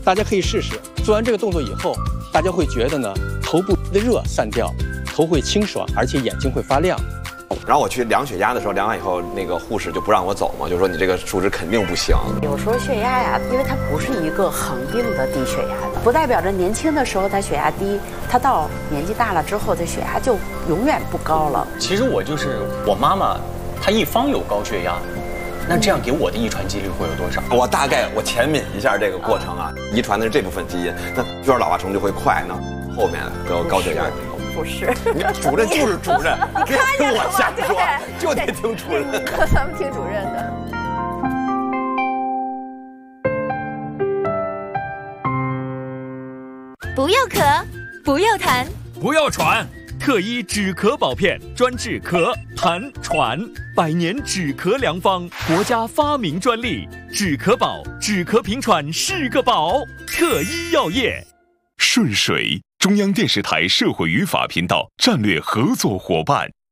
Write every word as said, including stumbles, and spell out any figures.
大家可以试试。做完这个动作以后，大家会觉得呢，头部的热散掉，头会清爽，而且眼睛会发亮。 然后我去量血压的时候，量完以后，那个护士就不让我走嘛，就说你这个数值肯定不行。 有时候血压呀，因为它不是一个恒定的低血压的，不代表着年轻的时候他血压低，他到年纪大了之后，他血压就永远不高了。 其实我就是我妈妈，她一方有高血压，那这样给我的遗传几率会有多少？ 我大概我前抿一下这个过程啊，遗传的是这部分基因，那就是老化程度就会快呢。后面得高血压。 不是， 你看主任就是主任，别听我瞎说，就得听主任。 咱们听主任的。 不要咳，不要痰， 不要喘，特医止咳宝片专治咳、痰、喘，百年止咳良方，国家发明专利，止咳宝，止咳平喘是个宝。特医药业， 顺水。中央电视台社会与法频道战略合作伙伴。